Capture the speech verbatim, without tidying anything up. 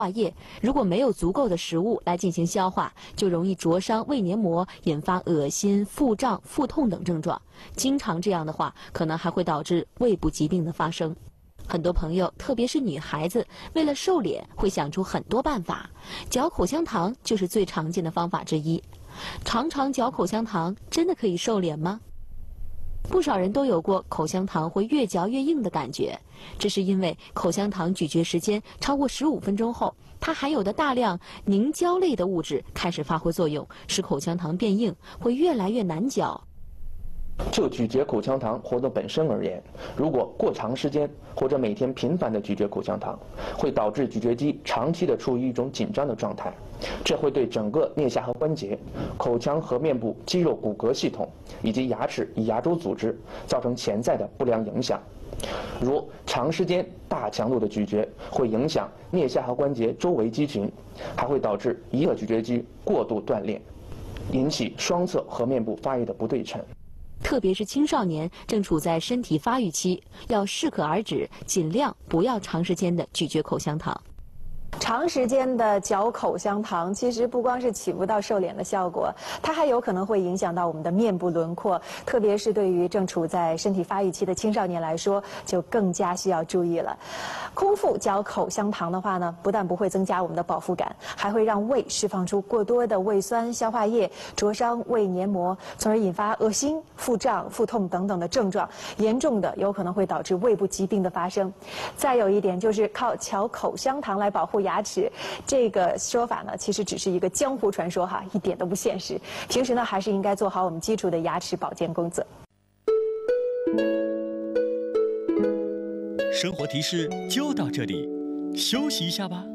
化液，如果没有足够的食物来进行消化，就容易灼伤胃黏膜，引发恶心、腹胀、腹痛等症状。经常这样的话，可能还会导致胃部疾病的发生。很多朋友，特别是女孩子，为了瘦脸，会想出很多办法，嚼口香糖就是最常见的方法之一。常常嚼口香糖，真的可以瘦脸吗？不少人都有过口香糖会越嚼越硬的感觉，这是因为口香糖咀嚼时间超过十五分钟后，它含有的大量凝胶类的物质开始发挥作用，使口香糖变硬，会越来越难嚼。 就咀嚼口香糖活动本身而言，如果过长时间或者每天频繁的咀嚼口香糖，会导致咀嚼肌长期的处于一种紧张的状态，这会对整个颞下颌关节、口腔和面部肌肉骨骼系统以及牙齿与牙周组织造成潜在的不良影响。如长时间大强度的咀嚼会影响颞下颌关节周围肌群，还会导致一侧咀嚼肌过度锻炼，引起双侧颌面部发育的不对称。 特别是青少年正处在身体发育期，要适可而止，尽量不要长时间的咀嚼口香糖。 长时间的嚼口香糖，其实不光是起不到瘦脸的效果，它还有可能会影响到我们的面部轮廓，特别是对于正处在身体发育期的青少年来说，就更加需要注意了。空腹嚼口香糖的话呢，不但不会增加我们的饱腹感，还会让胃释放出过多的胃酸、消化液，灼伤胃黏膜，从而引发恶心、腹胀、腹痛等等的症状，严重的有可能会导致胃部疾病的发生。再有一点就是靠嚼口香糖来保护牙齿，这个说法呢，其实只是一个江湖传说哈，一点都不现实。平时呢，还是应该做好我们基础的牙齿保健工作。 生活提示就到这里，休息一下吧。